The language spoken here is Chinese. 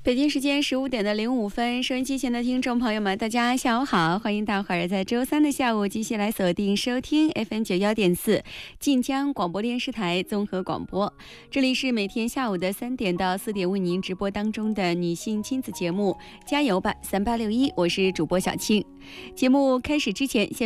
北京时间15:05，收音机前的听众朋友们，大家下午好，欢迎大伙儿在周三的下午继续来锁定收听 FM91.4晋江广播电视台综合广播。这里是每天下午的3点到4点为您直播当中的女性亲子节目《加油吧3861》，我是主播小青。节目开始之前，